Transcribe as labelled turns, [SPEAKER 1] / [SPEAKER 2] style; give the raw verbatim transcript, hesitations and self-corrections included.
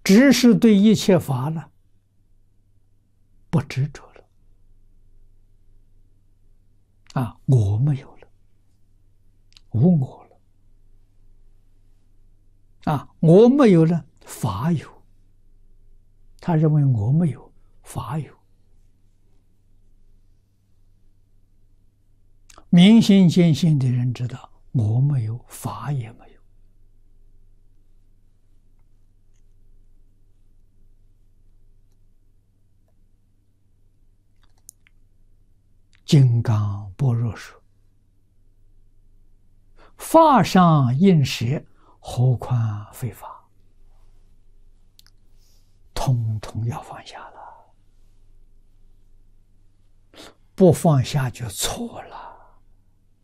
[SPEAKER 1] 只是对一切法呢不执着了啊，我没有了，无我了啊，我没有了，法有。他认为我没有，法有。明心见性的人知道，我没有，法也没有。金刚般若说：“法上应舍，何况非法？”统统要放下了，不放下就错了。